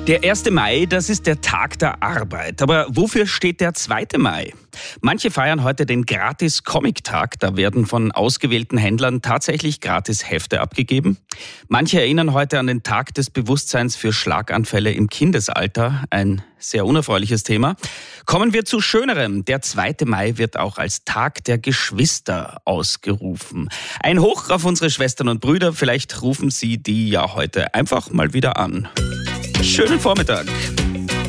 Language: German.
Der 1. Mai, das ist der Tag der Arbeit. Aber wofür steht der 2. Mai? Manche feiern heute den Gratis-Comic-Tag. Da werden von ausgewählten Händlern tatsächlich Gratis-Hefte abgegeben. Manche erinnern heute an den Tag des Bewusstseins für Schlaganfälle im Kindesalter. Ein sehr unerfreuliches Thema. Kommen wir zu Schönerem. Der 2. Mai wird auch als Tag der Geschwister ausgerufen. Ein Hoch auf unsere Schwestern und Brüder. Vielleicht rufen Sie die ja heute einfach mal wieder an. Schönen Vormittag.